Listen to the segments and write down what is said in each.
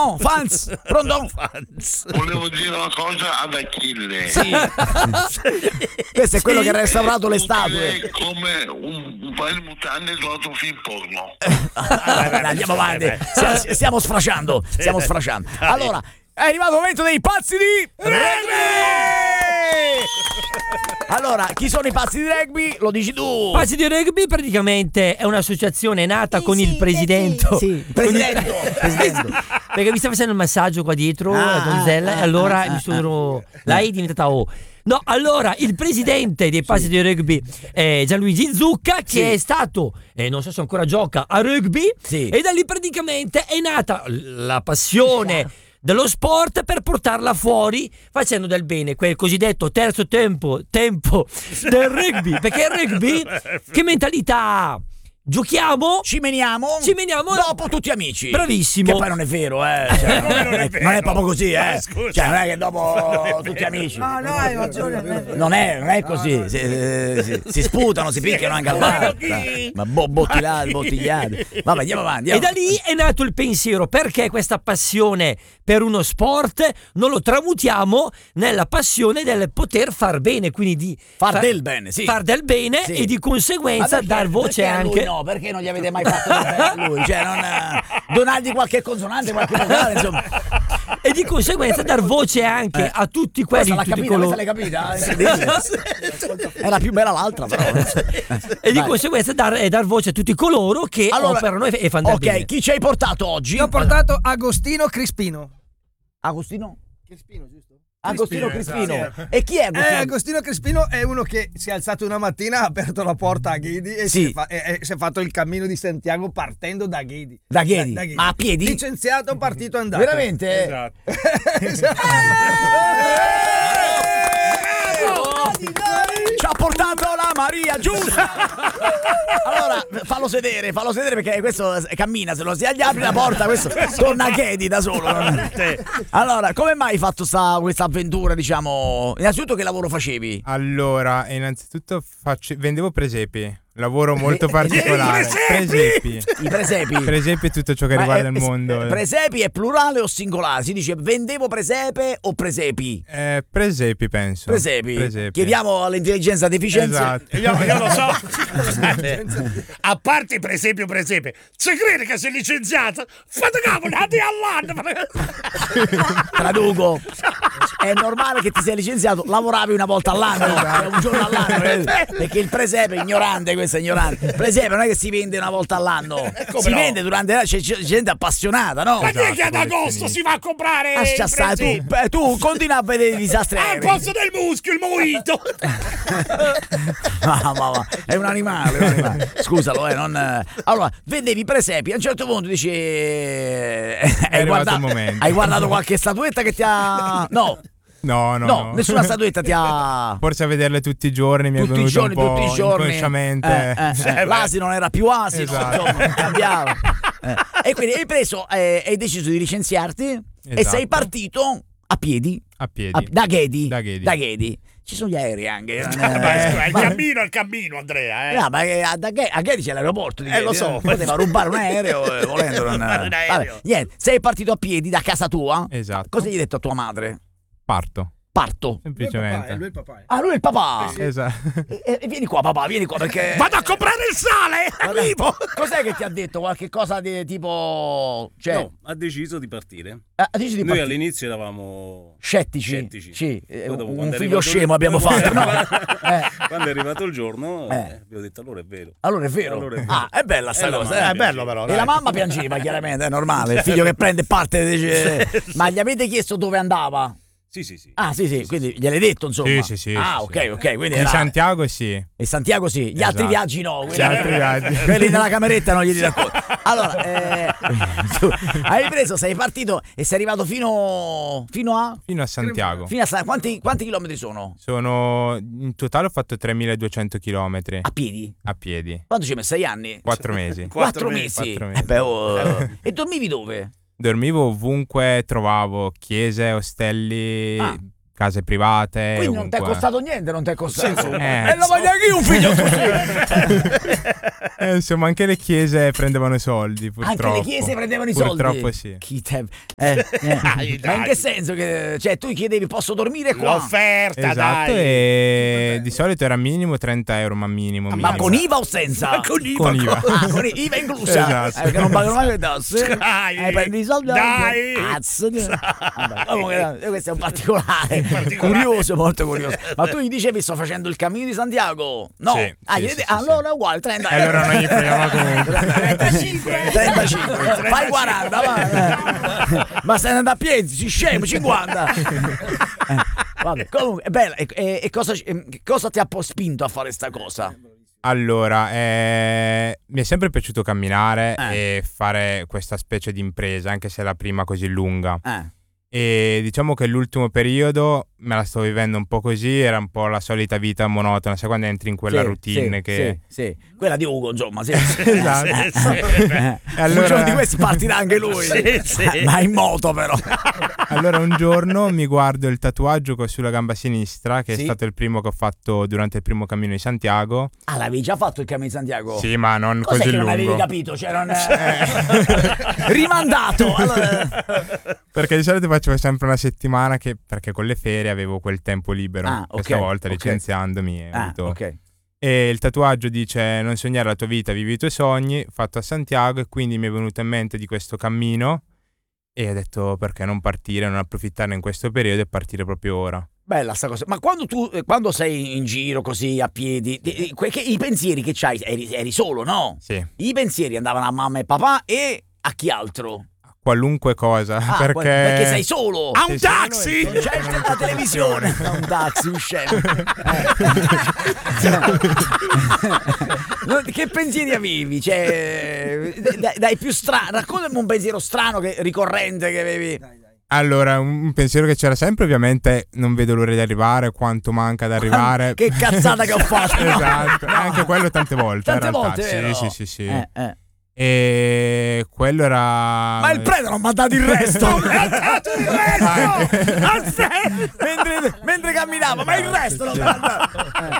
Pronto? Fans? Pronto? Volevo dire una cosa ad Achille. Sì. Questo è quello che ha restaurato le statue. È come un paio di mutande trovato un film porno. Andiamo avanti. Stiamo sfrasciando. Allora, è arrivato il momento dei pazzi di rugby! Allora, chi sono i pazzi di rugby? Lo dici tu. Pazzi di rugby praticamente è un'associazione nata con il presidente. Presidente. Perché mi sta facendo il massaggio qua dietro, la donzella, e allora mi sono. Lei è diventata O. No, allora il presidente dei pazzi di rugby è Gianluigi Zucca, che è stato, non so se ancora gioca a rugby, e da lì praticamente è nata la passione dello sport per portarla fuori facendo del bene, quel cosiddetto terzo tempo del rugby, perché il rugby che mentalità ha? Giochiamo, ci meniamo, dopo tutti amici. Bravissimo. Che poi non è vero, cioè, non è proprio così, Cioè, non è che dopo tutti amici. No, hai ragione. Non è così. Si sputano, si picchiano anche al bar. Ma bottigliati. Vabbè, andiamo avanti. E da lì è nato il pensiero: perché questa passione per uno sport non lo tramutiamo nella passione del poter far bene, quindi di far del bene, e di conseguenza dar voce anche. No, perché non gli avete mai fatto del bene a lui? Cioè, donargli qualche consonante, qualche vocale, insomma. E di conseguenza dar voce anche a tutti quelli. Questa l'hai capita? Era più bella l'altra, però. E di conseguenza dar voce a tutti coloro che operano e fanno del bene. Ok, chi ci hai portato oggi? Io ho portato Agostino Crispino. Agostino? Crispino, giusto? Agostino Crispino. E chi è Agostino? Agostino Crispino è uno che si è alzato una mattina, ha aperto la porta a Ghedi e si è fatto il cammino di Santiago partendo da Ghedi. Da Ghedi? Ma a piedi? Licenziato, partito, andato. Veramente? Esatto. Ci ha portato la Maria giusta. Allora fallo sedere perché questo cammina, se non si apre la porta questo torna a Ghedi da solo. Allora, come mai hai fatto questa avventura, diciamo? Innanzitutto che lavoro facevi? Allora, innanzitutto vendevo presepi. Lavoro molto particolare. I presepi. Presepi è tutto ciò che riguarda il mondo. Presepi è plurale o singolare? Si dice vendevo presepe o presepi? Presepi, penso. Presepi. Chiediamo all'intelligenza deficienza. Esatto. Io lo so. A parte presepe, ci crede che sei licenziato? Fate cavolo, andate all'anno. Traduco. È normale che ti sei licenziato, lavoravi una volta all'anno, un giorno all'anno, perché il presepe è ignorante, questo è ignorante. Il presepe non è che si vende una volta all'anno, si vende durante l'anno, c'è gente appassionata, no? Ma chi è che ad agosto si va a comprare? Lascia stare, tu continua a vedere i disastri. Al posto del muschio, il moito. Ma è un animale. Scusalo, non. Allora, vedevi presepi, a un certo punto dici hai guardato qualche statuetta che ti ha. No, nessuna statuetta ti ha. Forse a vederle tutti i giorni mi è venuto un po' inconsciamente. L'asino non era più asino, esatto. Insomma, cambiava. E quindi hai deciso di licenziarti e sei partito a piedi. Da Ghedi. Ci sono gli aerei anche. Il cammino, Andrea. No, ma a Ghedi c'è l'aeroporto di Ghedi. Lo so. Poteva rubare un aereo volendo. Vabbè, niente, sei partito a piedi da casa tua. Esatto. Cosa gli hai detto a tua madre? Parto. Semplicemente. Lui è il papà. Ah, lui è il papà. Esatto. E vieni qua, papà, perché. Vado a comprare il sale! Arrivo! Cos'è che ti ha detto? Qualche cosa di tipo. Cioè. No, ha deciso di partire. Noi all'inizio eravamo scettici. Sì, un figlio scemo abbiamo fatto. Quando è arrivato il giorno, abbiamo detto allora è vero. Ah, è bella sta cosa. È bello però. E la mamma piangeva, chiaramente, è normale. Il figlio che prende parte dice. Ma gli avete chiesto dove andava? Sì. Ah, sì, quindi gliel'hai detto, insomma. Sì. Ah, ok. Quindi In Santiago sì. E Santiago sì. Gli altri viaggi no. Quelli nella cameretta non glieli racconto. Allora, tu hai preso, sei partito e sei arrivato fino a Santiago. Quanti chilometri sono? In totale ho fatto 3.200 chilometri. A piedi? A piedi. Quanto ci hai messo? 6 anni? 4 mesi. 4 mesi? E dormivi dove? Dormivo ovunque trovavo, chiese, ostelli, case private. Quindi non ti è costato niente, non ti è costato. E lo voglio anche io un figlio così. Insomma, anche le chiese prendevano i soldi, purtroppo. Anche le chiese prendevano i soldi? Purtroppo sì. Ma in che senso? Cioè, tu chiedevi posso dormire qua? L'offerta, Esatto, dai. e di solito era minimo 30 euro, ma minimo. Ma con IVA o senza? Con IVA. Con IVA. Con IVA inclusa. Esatto. Che non pagano mai le tasse. Dai. Prendi i soldi. Dai. Cazzo. Vabbè, comunque, questo è un particolare. Curioso, molto curioso. Ma tu gli dicevi sto facendo il cammino di Santiago? No. Sì, sì, allora uguale 30 euro. Allora non gli prendiamo comunque. 35. Fai 40, va. Ma stai andando a piedi, si scemo, 50. Vabbè, comunque, è bella. E cosa ti ha spinto a fare sta cosa? Allora, mi è sempre piaciuto camminare e fare questa specie di impresa, anche se è la prima così lunga. E diciamo che l'ultimo periodo me la sto vivendo un po' così, era un po' la solita vita monotona, sai quando entri in quella routine che... Sì, quella di Ugo, insomma, sì. Esatto. Allora... Un giorno di questi partirà anche lui, ma in moto però. Allora un giorno mi guardo il tatuaggio che ho sulla gamba sinistra, che è stato il primo che ho fatto durante il primo cammino di Santiago. Ah, l'avevi già fatto il cammino di Santiago? Sì, ma non cos'è così che lungo. Non avevi capito, cioè non rimandato. Allora... Perché di solito facevo sempre una settimana perché con le ferie avevo quel tempo libero. Questa volta licenziandomi ho avuto... E il tatuaggio dice: non sognare la tua vita, vivi i tuoi sogni, fatto a Santiago. E quindi mi è venuto in mente di questo cammino e ho detto perché non partire, non approfittarne in questo periodo e partire proprio ora. Bella sta cosa. Ma quando sei in giro così a piedi, i pensieri che c'hai, eri solo, no? Sì. I pensieri andavano a mamma e papà e a chi altro? Qualunque cosa, perché sei solo. A un taxi! Non c'è la televisione. A un taxi, un scemo. Che pensieri avevi? Cioè, dai più strano. Raccontami un pensiero strano ricorrente che avevi. Allora, un pensiero che c'era sempre, ovviamente, non vedo l'ora di arrivare, quanto manca ad arrivare. Che cazzata che ho fatto. Esatto, anche quello tante volte. Tante volte, sì. E quello era... Ma il prete non mi ha dato il resto. mentre camminavo, ma il resto non mi ha dato.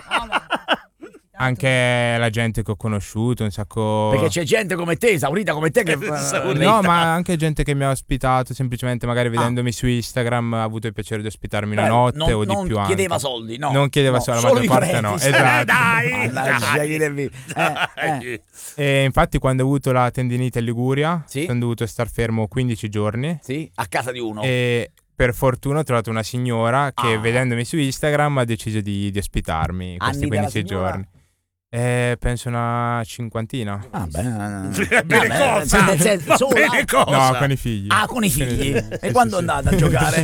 Anche la gente che ho conosciuto, un sacco... Perché c'è gente come te, esaurita come te che... No, ma anche gente che mi ha ospitato, semplicemente magari vedendomi su Instagram ha avuto il piacere di ospitarmi una notte o di più. Non anche. chiedeva soldi, no. Non chiedeva soldi, la maggior parte no. Esatto. Dai. E infatti quando ho avuto la tendinite in Liguria Sì? sono dovuto star fermo 15 giorni. Sì, a casa di uno. E per fortuna ho trovato una signora che vedendomi su Instagram ha deciso di ospitarmi questi Anni 15 giorni. Penso una cinquantina. Bene cosa? Nel senso, sola? No, con i figli. Ah, con i figli. E quando andate a giocare?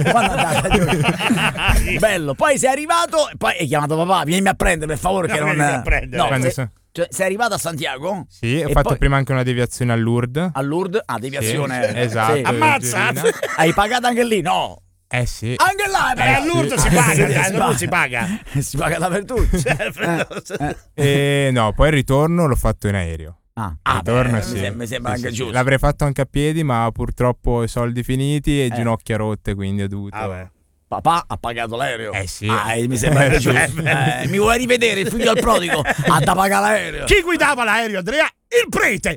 Bello. Poi sei arrivato e poi hai chiamato papà, vienimi a prendere per favore che non... Vienimi a prendere. No, cioè, sei arrivato a Santiago? Sì, ho fatto prima anche una deviazione a Lourdes. A Lourdes? Ah, deviazione. Sì, esatto. Sì. Ammazza! Hai pagato anche lì? No. Sì. Anche là A Lourdes si paga, si paga. Si paga dappertutto. E no, poi il ritorno l'ho fatto in aereo. Ritorno, mi sembra anche giusto. L'avrei fatto anche a piedi, ma purtroppo i soldi finiti e ginocchia rotte, quindi ho dovuto... Papà ha pagato l'aereo. Sì. Mi sembra anche giusto. Mi vuoi rivedere il figlio del prodigo? Ha da pagare l'aereo. Chi guidava l'aereo, Andrea? Il prete.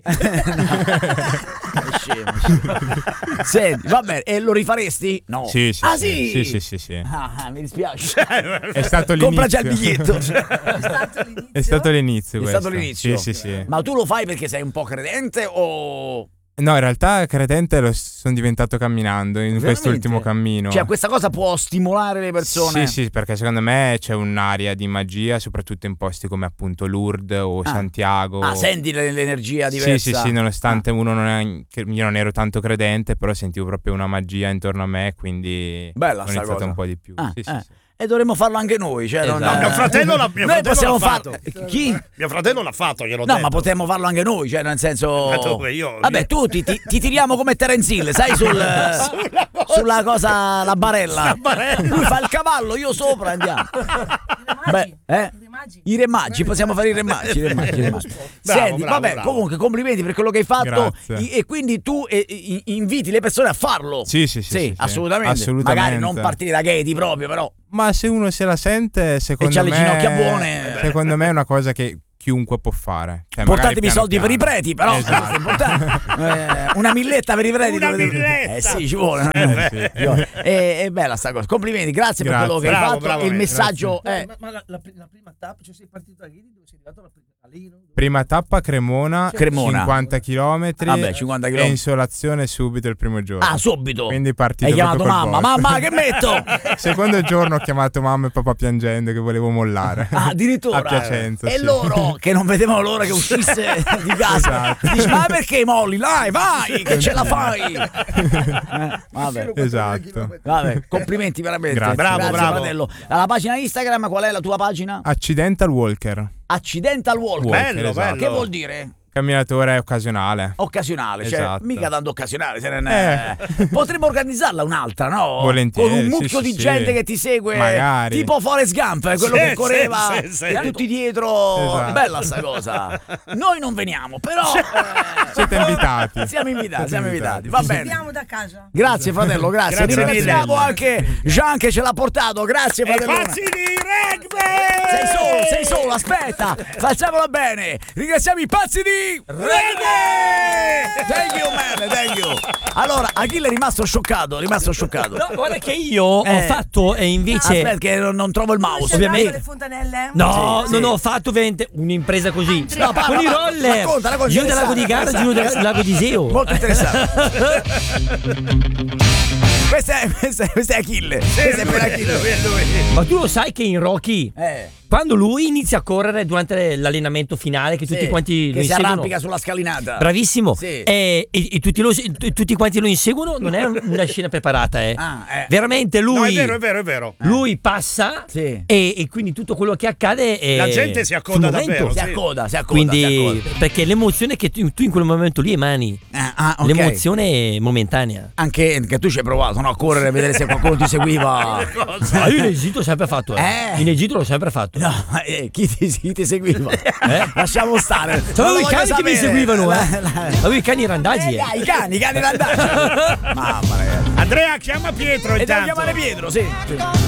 Scemo. Senti, va bene, e lo rifaresti? No. Sì. Sì. Mi dispiace. È stato l'inizio. Compra già il biglietto. È stato l'inizio. È stato l'inizio. Sì. Ma tu lo fai perché sei un po' credente o... No, in realtà credente lo sono diventato camminando in quest'ultimo cammino. Cioè questa cosa può stimolare le persone? Sì, perché secondo me c'è un'area di magia, soprattutto in posti come appunto Lourdes o Santiago. Senti l'energia diversa? Sì, nonostante io non ero tanto credente, però sentivo proprio una magia intorno a me, quindi bella ho iniziato un po' di più. Sì. E dovremmo farlo anche noi, cioè Esatto. Mio fratello l'ha fatto. Chi? Mio fratello l'ha fatto, gliel'ho No, detto. ma potremmo farlo anche noi, cioè nel senso... Io... Vabbè, tu ti tiriamo come Terence Hill, sai, sulla cosa, la barella. Lui fa il cavallo, io sopra, andiamo. I re magi, possiamo fare i re magi. Senti, bravo. Comunque complimenti per quello che hai fatto. E quindi tu inviti le persone a farlo. Sì, assolutamente. Magari non partire da Katie proprio, però Ma se uno se la sente, secondo me, c'ha le ginocchia buone. Secondo me è una cosa che chiunque può fare. Cioè, portatevi soldi piano. per i preti, però Esatto. è importante. Una milletta per i preti. Una milletta. Sì, ci vuole. È bella sta cosa. Complimenti, grazie per quello che hai fatto. Bravo, il messaggio è. Ma la prima tappa, cioè sei partito da Ghidi, dove sei arrivato a Lino? Prima tappa Cremona, 50 km. Vabbè, 50 km. E insolazione subito il primo giorno. Ah, subito. Quindi partito. Hai chiamato mamma, mamma che metto? Secondo giorno ho chiamato mamma e papà piangendo che volevo mollare. Ah, addirittura. A Piacenza. E sì. loro che non vedevano l'ora che uscisse di casa. Esatto. Dici, ma perché molli? Dai, vai, che ce la fai. Vabbè. Esatto. Vabbè, complimenti veramente. Grazie. Bravo. Fratello. La pagina Instagram, qual è la tua pagina? Accidental Walker. Accidental Walker. Bello, esatto. bello. Che vuol dire? Camminatore occasionale. Occasionale, cioè Esatto. mica tanto occasionale, se ne è. Potremmo organizzarla un'altra, no? Volentieri, con un mucchio sì, di sì, gente sì. che ti segue, Magari. tipo Forrest Gump, quello Sì, che correva sì. e tutti dietro. Esatto. Bella sta cosa. Noi non veniamo, però Siete invitati. siamo invitati. Va bene. Andiamo da casa. Grazie fratello, grazie. Grazie Ringraziamo mille. anche Gian che ce l'ha portato. Grazie E fratello. pazzi di rugby! Sei solo, aspetta, facciamolo bene. Ringraziamo i pazzi di Rugby! Thank you, man, thank you. Allora, Achille è rimasto scioccato. No, guarda che io ho fatto invece. Aspetta, che non trovo il mouse. Ovviamente. Le fontanelle? No, Sì, non sì. ho fatto un'impresa così. No, Con i roller. racconta, Giù dal lago di Garda, giù dal lago di Iseo. Molto interessante. Questo è Achille. Questo è per Achille. Ma tu lo sai che in Rocky, quando lui inizia a correre durante l'allenamento finale, che tutti quanti che lo si inseguono, arrampica sulla scalinata. bravissimo, Sì. e tutti quanti lo inseguono, non è una scena preparata, veramente lui, No, è vero. lui passa Sì. e quindi tutto quello che accade è La gente si accoda sul momento. davvero, Si sì. accoda. Quindi perché l'emozione che tu in quel momento lì emani, Ok. l'emozione è momentanea. Anche tu ci hai provato, no? A correre a vedere se qualcuno ti seguiva. Ah, io in Egitto l'ho sempre fatto. In Egitto l'ho sempre fatto. No, chi ti seguiva? Lasciamo stare. Avevo Non i lo cani voglio che mi sapere. seguivano, avevo i cani randaggi. Dai, i cani randaggi. Mamma ragazzi. Andrea, chiama Pietro E devo intanto. chiamare Pietro, sì.